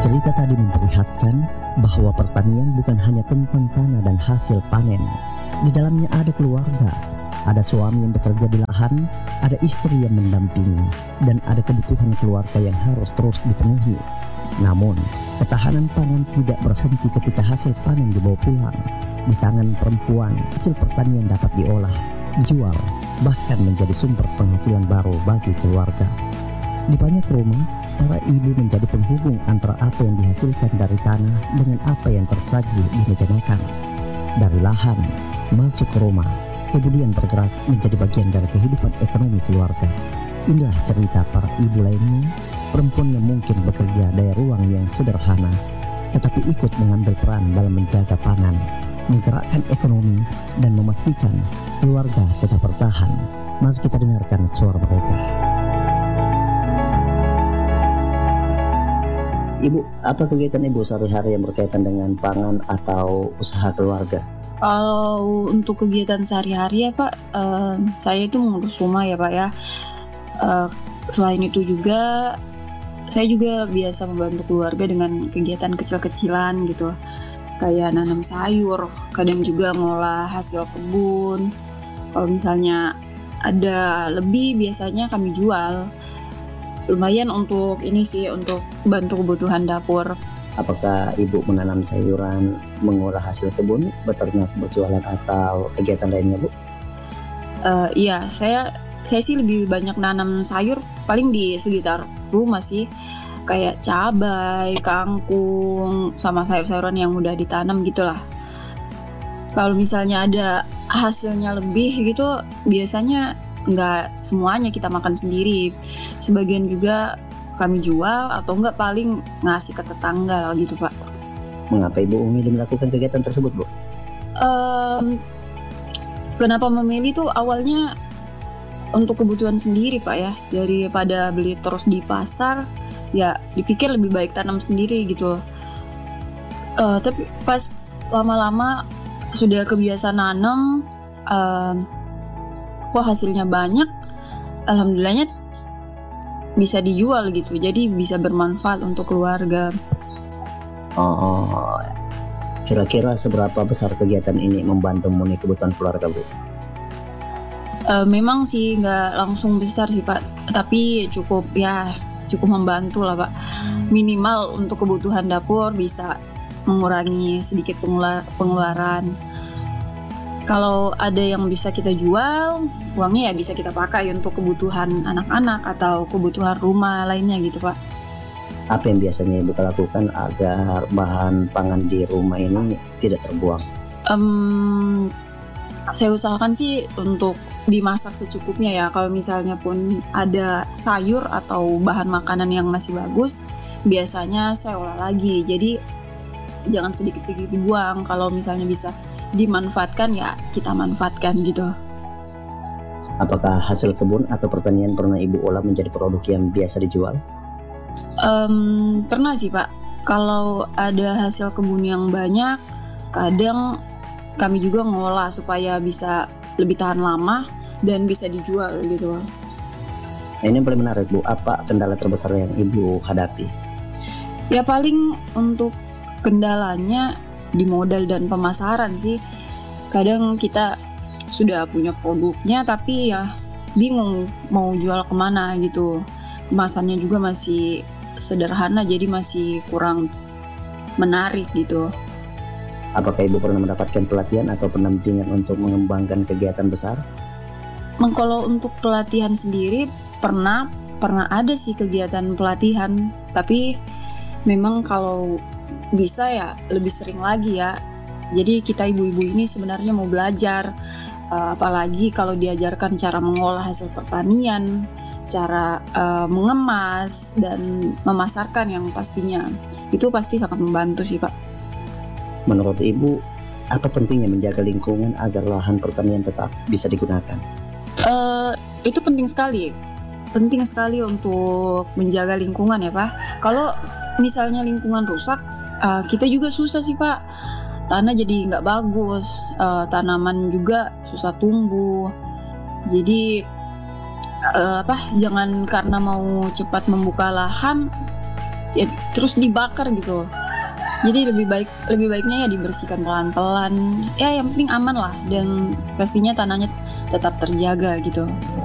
Cerita tadi memperlihatkan bahwa pertanian bukan hanya tentang tanah dan hasil panen. Di dalamnya ada keluarga, ada suami yang bekerja di lahan, ada istri yang mendampingi, dan ada kebutuhan keluarga yang harus terus dipenuhi. Namun, ketahanan pangan tidak berhenti ketika hasil panen dibawa pulang. Di tangan perempuan, hasil pertanian dapat diolah, dijual, bahkan menjadi sumber penghasilan baru bagi keluarga. Di banyak rumah, para ibu menjadi penghubung antara apa yang dihasilkan dari tanah dengan apa yang tersaji di meja makan. Dari lahan, masuk ke rumah, kemudian bergerak menjadi bagian dari kehidupan ekonomi keluarga. Inilah cerita para ibu lainnya, perempuan yang mungkin bekerja dari ruang yang sederhana, tetapi ikut mengambil peran dalam menjaga pangan, menggerakkan ekonomi, dan memastikan keluarga tetap bertahan. Mari kita dengarkan suara mereka. Ibu, apa kegiatan ibu sehari-hari yang berkaitan dengan pangan atau usaha keluarga? Kalau untuk kegiatan sehari-hari ya Pak, saya itu mengurus rumah ya Pak ya. Selain itu juga, saya juga biasa membantu keluarga dengan kegiatan kecil-kecilan gitu. Kayak nanam sayur, kadang juga ngolah hasil kebun. Kalau misalnya ada lebih, biasanya kami jual. Lumayan untuk ini sih, untuk bantu kebutuhan dapur. Apakah ibu menanam sayuran, mengolah hasil kebun, beternak, berjualan, atau kegiatan lainnya, Bu? Iya, saya sih lebih banyak nanam sayur, paling di sekitar rumah sih. Kayak cabai, kangkung, sama sayur-sayuran yang mudah ditanam gitulah. Kalau misalnya ada hasilnya lebih gitu, biasanya nggak semuanya kita makan sendiri, sebagian juga kami jual atau enggak paling ngasih ke tetangga gitu Pak. Mengapa ibu memilih melakukan kegiatan tersebut, Bu? Kenapa memilih tuh awalnya untuk kebutuhan sendiri Pak ya, daripada beli terus di pasar, ya dipikir lebih baik tanam sendiri gitu. Tapi pas lama-lama sudah kebiasaan nanam, wah hasilnya banyak, alhamdulillahnya bisa dijual gitu, jadi bisa bermanfaat untuk keluarga. Kira-kira seberapa besar kegiatan ini membantu memenuhi kebutuhan keluarga, Bu? Memang sih nggak langsung besar sih Pak, tapi cukup membantu lah Pak. Minimal untuk kebutuhan dapur bisa mengurangi sedikit pengeluaran. Kalau ada yang bisa kita jual, uangnya ya bisa kita pakai untuk kebutuhan anak-anak atau kebutuhan rumah lainnya gitu Pak. Apa yang biasanya ibu lakukan agar bahan pangan di rumah ini tidak terbuang? Saya usahakan sih untuk dimasak secukupnya ya. Kalau misalnya pun ada sayur atau bahan makanan yang masih bagus, biasanya saya olah lagi. Jadi jangan sedikit-sedikit dibuang. Kalau misalnya bisa dimanfaatkan ya kita manfaatkan gitu. Apakah hasil kebun atau pertanian pernah ibu olah menjadi produk yang biasa dijual? Pernah sih Pak. Kalau ada hasil kebun yang banyak, kadang kami juga ngolah supaya bisa lebih tahan lama dan bisa dijual gitu. Ini yang paling menarik, Bu. Apa kendala terbesar yang ibu hadapi? Ya paling untuk kendalanya di modal dan pemasaran sih. Kadang kita sudah punya produknya tapi ya bingung mau jual kemana gitu. Kemasannya juga masih sederhana, jadi masih kurang menarik gitu. Apakah ibu pernah mendapatkan pelatihan atau pendampingan untuk mengembangkan kegiatan besar? Kalau untuk pelatihan sendiri pernah ada sih kegiatan pelatihan, tapi memang kalau bisa ya lebih sering lagi ya. Jadi kita ibu-ibu ini sebenarnya mau belajar, apalagi kalau diajarkan cara mengolah hasil pertanian, cara mengemas dan memasarkan yang pastinya. Itu pasti sangat membantu sih Pak. Menurut ibu, apa pentingnya menjaga lingkungan agar lahan pertanian tetap bisa digunakan? Itu penting sekali untuk menjaga lingkungan ya Pak. Kalau misalnya lingkungan rusak, kita juga susah sih Pak. Tanah jadi nggak bagus, tanaman juga susah tumbuh. Jadi jangan karena mau cepat membuka lahan ya terus dibakar gitu. Jadi lebih baiknya ya dibersihkan pelan-pelan. Ya yang penting aman lah, dan pastinya tanahnya tetap terjaga gitu.